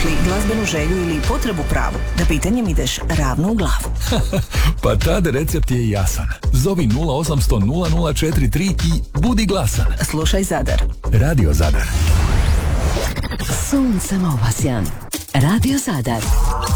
Imaš li glazbenu želju ili potrebu pravu da pitanjem ideš ravno u glavu? Pa tad recept je jasan. Zovi 0800 0043 i budi glasan. Slušaj Zadar. Radio Zadar. Suncem obasjan. Radio Zadar.